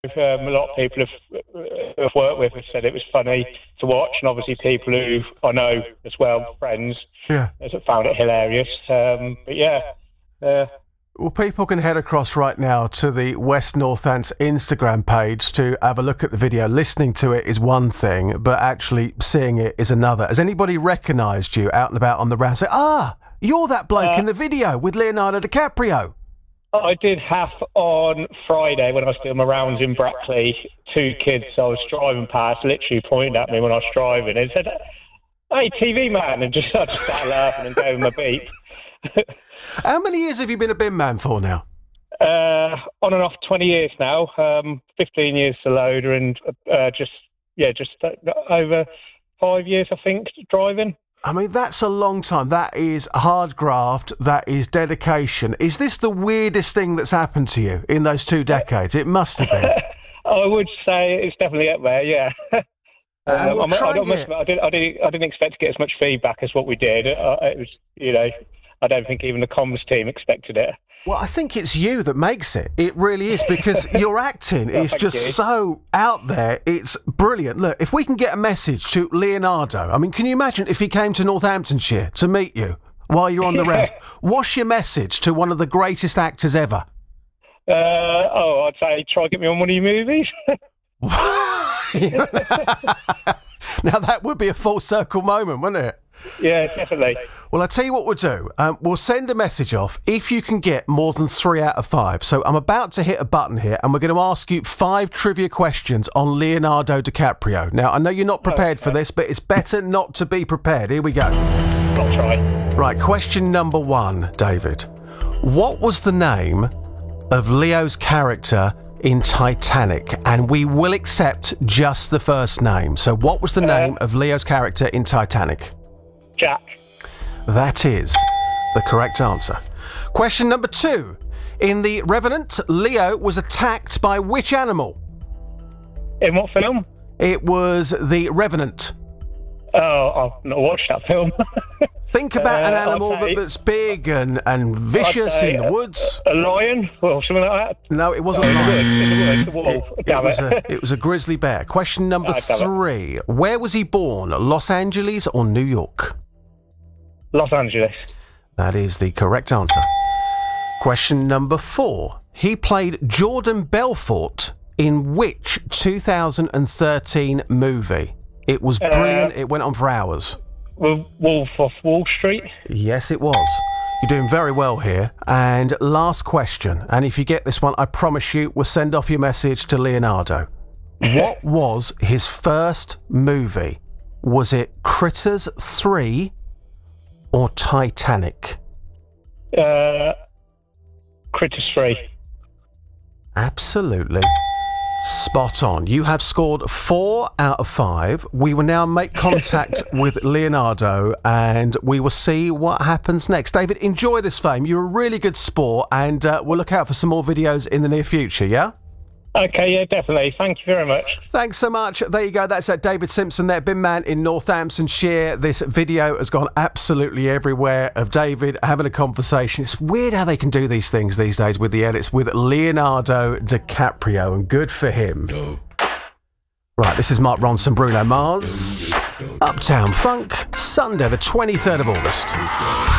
A lot of people have worked with have said it was funny to watch, and obviously people who I know as well, friends, have found it hilarious. But yeah. Well, people can head across right now to the West Northants Instagram page to have a look at the video. Listening to it is one thing, but actually seeing it is another. Has anybody recognised you out and about on the round? Say, you're that bloke in the video with Leonardo DiCaprio. I did have on Friday when I was doing my rounds in Brackley, 2 kids I was driving past literally pointed at me when I was driving and said, "Hey, TV man," and I just started laughing and gave them a beep. How many years have you been a bin man for now? On and off 20 years now, 15 years to loader, and just over 5 years, I think, driving. I mean, that's a long time. That is hard graft. That is dedication. Is this the weirdest thing that's happened to you in those 2 decades? It must have been. I would say it's definitely up there, yeah. I didn't expect to get as much feedback as what we did. It was, I don't think even the comms team expected it. Well, I think it's you that makes it. It really is, because your acting is just so out there. It's brilliant. Look, if we can get a message to Leonardo, I mean, can you imagine if he came to Northamptonshire to meet you while you're on the rest? What's your message to one of the greatest actors ever? I'd say try to get me on one of your movies. Now, that would be a full circle moment, wouldn't it? Yeah, definitely. Well, I'll tell you what we'll do. We'll send a message off if you can get more than 3 out of 5. So I'm about to hit a button here and we're going to ask you 5 trivia questions on Leonardo DiCaprio. Now, I know you're not prepared for this, but it's better not to be prepared. Here we go. I'll try. Right, question number 1, David. What was the name of Leo's character in Titanic? And we will accept just the first name. So what was the name of Leo's character in Titanic? Jack. That is the correct answer. Question number 2. In The Revenant, Leo was attacked by which animal? In what film? It was The Revenant. Oh, I've not watched that film. Think about an animal that's big and vicious in the woods. A lion or something like that? No, it wasn't a lion. In the wolf. It was a grizzly bear. Question number 3. Where was he born? Los Angeles or New York? Los Angeles. That is the correct answer. Question number 4. He played Jordan Belfort in which 2013 movie? It was brilliant. It went on for hours. Wolf of Wall Street? Yes, it was. You're doing very well here. And last question. And if you get this one, I promise you, we'll send off your message to Leonardo. What was his first movie? Was it Critters 3 or Titanic? Critters 3. Absolutely spot on. You have scored 4 out of 5. We will now make contact with Leonardo and we will see what happens next. David, enjoy this fame. You're a really good sport, and we'll look out for some more videos in the near future, yeah? Okay, yeah, definitely. Thank you very much. Thanks so much. There you go. That's David Simpson there, bin man in Northamptonshire. This video has gone absolutely everywhere of David having a conversation. It's weird how they can do these things these days with the edits with Leonardo DiCaprio, and good for him. Right, this is Mark Ronson, Bruno Mars. Uptown Funk, Sunday the 23rd of August.